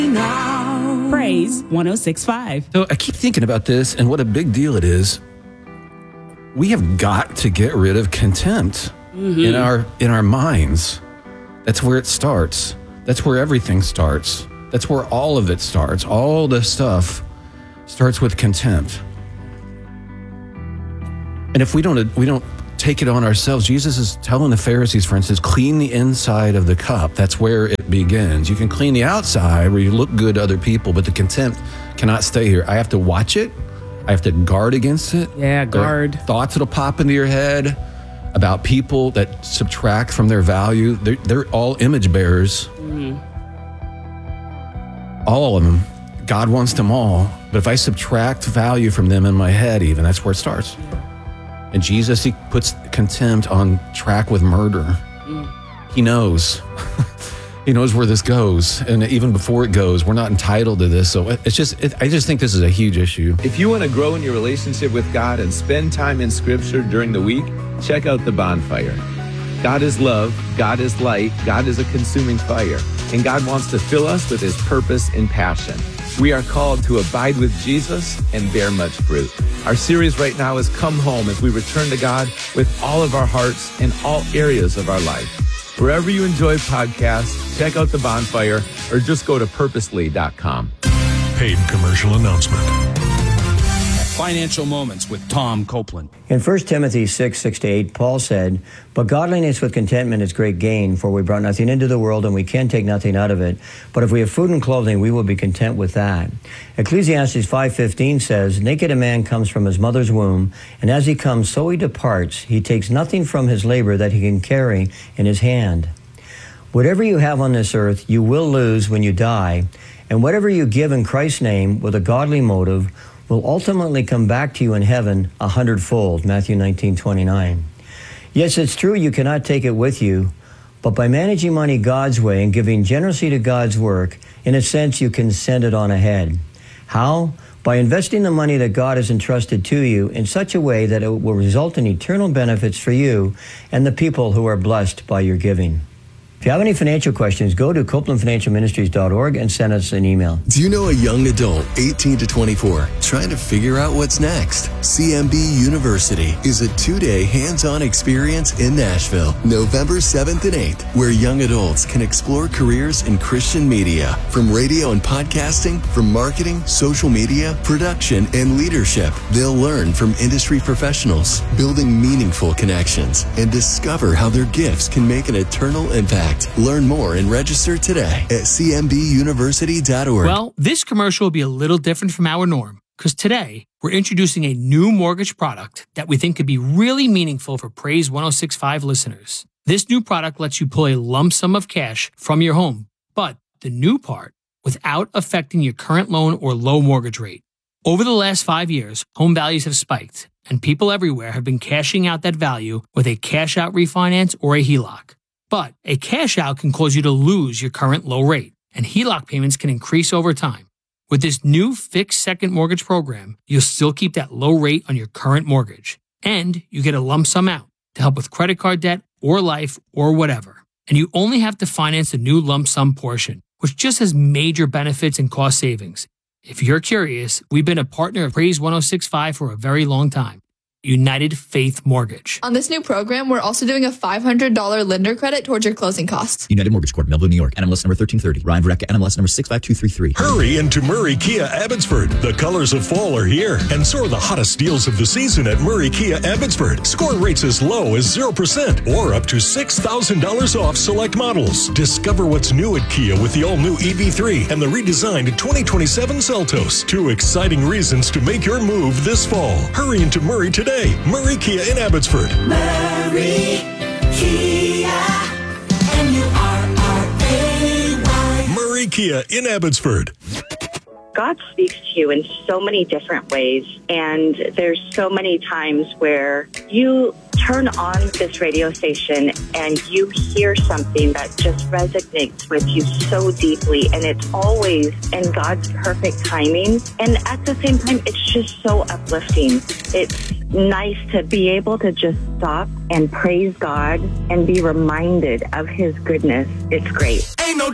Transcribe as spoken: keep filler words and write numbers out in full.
Praise one oh six point five. So I keep thinking about this and what a big deal it is. We have got to get rid of contempt mm-hmm. in our in our minds. That's where it starts. That's where everything starts. That's where all of it starts. All the stuff starts with contempt. And if we don't we don't take it on ourselves, Jesus is telling the Pharisees, for instance, clean the inside of the cup. That's where it begins. You can clean the outside where you look good to other people, but the contempt cannot stay here. I have to watch it. I have to guard against it. Yeah, guard. There are thoughts that'll pop into your head about people that subtract from their value. They're, they're all image bearers. Mm-hmm. All of them. God wants them all. But if I subtract value from them in my head even, that's where it starts. And Jesus, he puts contempt on track with murder. Mm. He knows. He knows where this goes. And even before it goes, we're not entitled to this. So it's just, it, I just think this is a huge issue. If you want to grow in your relationship with God and spend time in Scripture during the week, check out The Bonfire. God is love, God is light, God is a consuming fire, and God wants to fill us with his purpose and passion. We are called to abide with Jesus and bear much fruit. Our series right now is Come Home, as we return to God with all of our hearts in all areas of our life. Wherever you enjoy podcasts, check out The Bonfire or just go to purposely dot com. Paid commercial announcement. Financial Moments with Tom Copeland. In First Timothy six, six to eight, Paul said, "But godliness with contentment is great gain, for we brought nothing into the world, and we can take nothing out of it. But if we have food and clothing, we will be content with that." Ecclesiastes five fifteen says, "Naked a man comes from his mother's womb, and as he comes, so he departs. He takes nothing from his labor that he can carry in his hand." Whatever you have on this earth, you will lose when you die, and whatever you give in Christ's name with a godly motive will ultimately come back to you in heaven a hundredfold, Matthew nineteen twenty-nine. Yes, it's true you cannot take it with you, but by managing money God's way and giving generously to God's work, in a sense you can send it on ahead. How? By investing the money that God has entrusted to you in such a way that it will result in eternal benefits for you and the people who are blessed by your giving. If you have any financial questions, go to copeland financial ministries dot org and send us an email. Do you know a young adult, eighteen to twenty-four, trying to figure out what's next? C M B University is a two-day hands-on experience in Nashville, November seventh and eighth, where young adults can explore careers in Christian media, from radio and podcasting, from marketing, social media, production, and leadership. They'll learn from industry professionals, building meaningful connections, and discover how their gifts can make an eternal impact. Learn more and register today at c m b university dot org. Well, this commercial will be a little different from our norm, because today we're introducing a new mortgage product that we think could be really meaningful for Praise one oh six point five listeners. This new product lets you pull a lump sum of cash from your home, but the new part, without affecting your current loan or low mortgage rate. Over the last five years, home values have spiked, and people everywhere have been cashing out that value with a cash-out refinance or a H E L O C. But a cash out can cause you to lose your current low rate, and H E L O C payments can increase over time. With this new fixed second mortgage program, you'll still keep that low rate on your current mortgage, and you get a lump sum out to help with credit card debt or life or whatever. And you only have to finance the new lump sum portion, which just has major benefits and cost savings. If you're curious, we've been a partner of Praise one oh six point five for a very long time. United Faith Mortgage. On this new program, we're also doing a five hundred dollars lender credit towards your closing costs. United Mortgage Corp, Melville, New York. N M L S number thirteen thirty. Ryan Verrecka, N M L S number six five two three three. Hurry into Murray Kia Abbotsford. The colors of fall are here, and so are the hottest deals of the season at Murray Kia Abbotsford. Score rates as low as zero percent or up to six thousand dollars off select models. Discover what's new at Kia with the all-new E V three and the redesigned twenty twenty-seven Seltos. Two exciting reasons to make your move this fall. Hurry into Murray today. Murray Kia in Abbotsford. Murray Kia, M U R R A Y. Murray Kia in Abbotsford. God speaks to you in so many different ways, and there's so many times where you turn on this radio station and you hear something that just resonates with you so deeply, and it's always in God's perfect timing. And at the same time, it's just so uplifting. It's nice to be able to just stop and praise God and be reminded of his goodness. It's great.